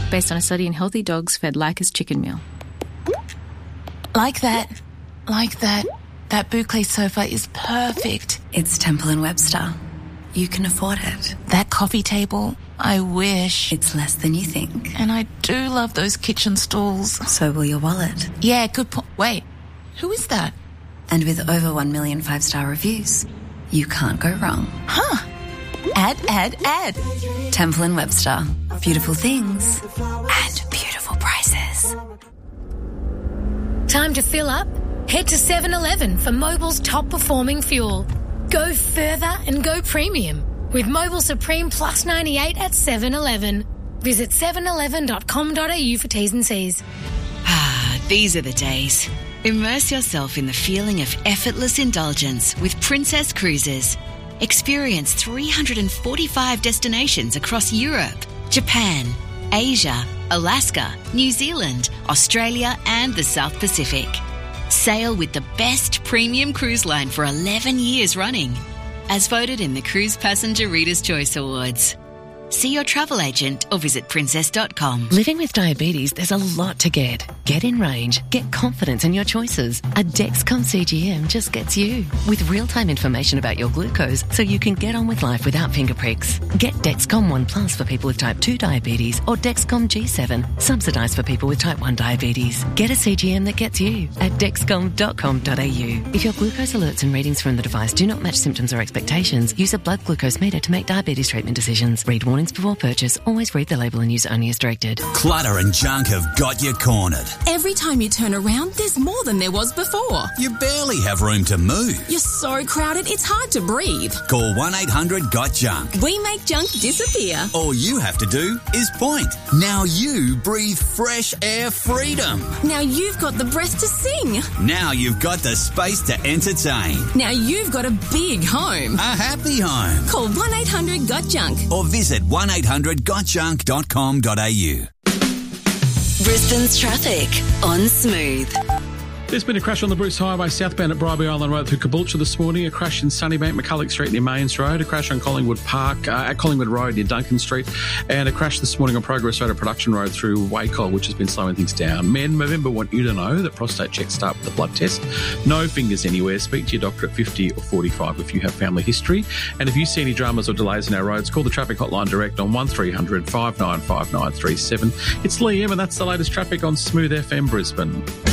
based on a study in healthy dogs fed Lycus chicken meal. Like that. That boucle sofa is perfect. It's Temple & Webster. You can afford it. That coffee table, I wish. It's less than you think. And I do love those kitchen stools. So will your wallet. Yeah, good point. Wait, who is that? And with over 1 million 5-star reviews, you can't go wrong. Huh. Add. Temple & Webster. Beautiful things and beautiful prices. Time to fill up? Head to 7-Eleven for Mobil's top-performing fuel. Go further and go premium with Mobil Supreme Plus 98 at 7-Eleven. Visit 7eleven.com.au for T's and C's. These are the days. Immerse yourself in the feeling of effortless indulgence with Princess Cruises. Experience 345 destinations across Europe, Japan, Asia, Alaska, New Zealand, Australia and the South Pacific. Sail with the best premium cruise line for 11 years running, as voted in the Cruise Passenger Reader's Choice Awards. See your travel agent or visit princess.com. Living with diabetes, there's a lot to get. Get in range. Get confidence in your choices. A Dexcom CGM just gets you. With real-time information about your glucose so you can get on with life without finger pricks. Get Dexcom One Plus for people with type 2 diabetes or Dexcom G7, subsidised for people with type 1 diabetes. Get a CGM that gets you at dexcom.com.au. If your glucose alerts and readings from the device do not match symptoms or expectations, use a blood glucose meter to make diabetes treatment decisions. Read warnings before purchase. Always read the label and use only as directed. Clutter and junk have got you cornered. Every time you turn around, there's more than there was before. You barely have room to move. You're so crowded, it's hard to breathe. Call 1-800-GOT-JUNK. We make junk disappear. All you have to do is point. Now you breathe fresh air freedom. Now you've got the breath to sing. Now you've got the space to entertain. Now you've got a big home. A happy home. Call 1-800-GOT-JUNK. Or visit 1-800-GOTJUNK.com.au. Brisbane's traffic on Smooth. There's been a crash on the Bruce Highway southbound at Bribie Island Road through Caboolture this morning, a crash in Sunnybank, McCulloch Street near Mains Road, a crash on Collingwood Park at Collingwood Road near Duncan Street, and a crash this morning on Progress Road at Production Road through Wacol, which has been slowing things down. Men, Movember want you to know that prostate checks start with a blood test. No fingers anywhere. Speak to your doctor at 50 or 45 if you have family history. And if you see any dramas or delays in our roads, call the traffic hotline direct on 1300 595937. It's Liam, and that's the latest traffic on Smooth FM Brisbane.